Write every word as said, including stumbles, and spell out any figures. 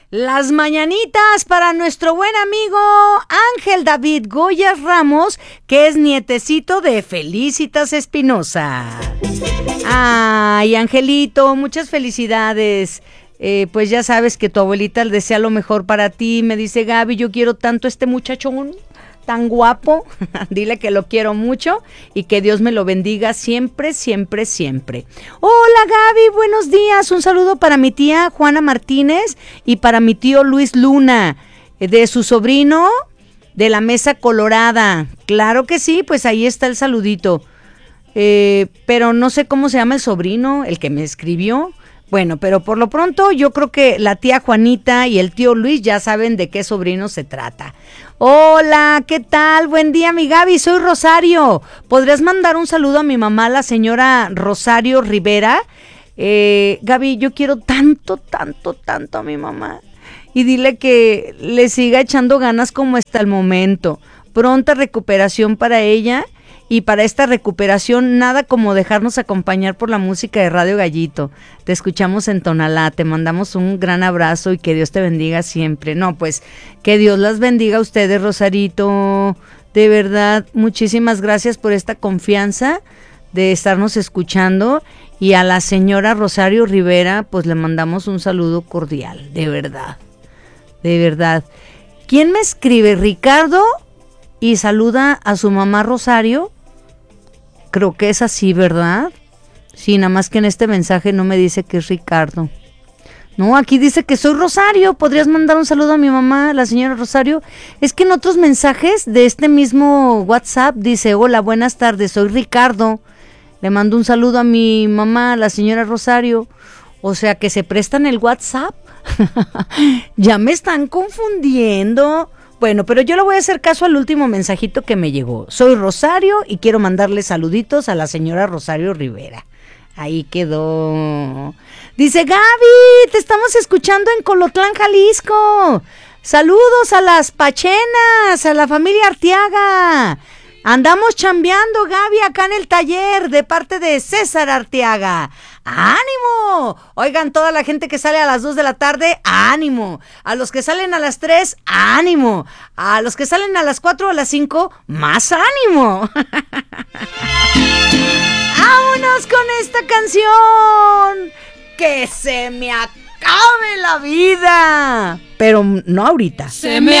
Las mañanitas para nuestro buen amigo Ángel David Goyas Ramos, que es nietecito de Felicitas Espinosa. Ay, Angelito, muchas felicidades. Eh, pues ya sabes que tu abuelita le desea lo mejor para ti. Me dice, Gaby, yo quiero tanto a este muchachón tan guapo. Dile que lo quiero mucho y que Dios me lo bendiga siempre, siempre, siempre. Hola, Gaby, buenos días. Un saludo para mi tía Juana Martínez y para mi tío Luis Luna, de su sobrino de la Mesa Colorada. Claro que sí, pues ahí está el saludito. Eh, pero no sé cómo se llama el sobrino, el que me escribió. Bueno, pero por lo pronto yo creo que la tía Juanita y el tío Luis ya saben de qué sobrino se trata. Hola, ¿qué tal? Buen día, mi Gaby, soy Rosario. ¿Podrías mandar un saludo a mi mamá, la señora Rosario Rivera? Eh, Gaby, yo quiero tanto, tanto, tanto a mi mamá. Y dile que le siga echando ganas como hasta el momento. Pronta recuperación para ella. Y para esta recuperación, nada como dejarnos acompañar por la música de Radio Gallito. Te escuchamos en Tonalá, te mandamos un gran abrazo y que Dios te bendiga siempre. No, pues, que Dios las bendiga a ustedes, Rosarito. De verdad, muchísimas gracias por esta confianza de estarnos escuchando. Y a la señora Rosario Rivera, pues le mandamos un saludo cordial, de verdad. De verdad. ¿Quién me escribe? Ricardo, y saluda a su mamá Rosario. Creo que es así, ¿verdad? Sí, nada más que en este mensaje no me dice que es Ricardo. No, aquí dice que soy Rosario. ¿Podrías mandar un saludo a mi mamá, la señora Rosario? Es que en otros mensajes de este mismo WhatsApp dice, hola, buenas tardes, soy Ricardo. Le mando un saludo a mi mamá, la señora Rosario. O sea, que se prestan el WhatsApp. Ya me están confundiendo. Bueno, pero yo le voy a hacer caso al último mensajito que me llegó. Soy Rosario y quiero mandarle saluditos a la señora Rosario Rivera. Ahí quedó. Dice, Gaby, te estamos escuchando en Colotlán, Jalisco. Saludos a las Pachenas, a la familia Arteaga. Andamos chambeando, Gaby, acá en el taller de parte de César Arteaga. ¡Ánimo! Oigan, toda la gente que sale a las dos de la tarde, ¡ánimo! A los que salen a las tres, ¡ánimo! A los que salen a las cuatro o a las cinco, ¡más ánimo! ¡Vámonos con esta canción! ¡Que se me acabe la vida! Pero no ahorita. Se me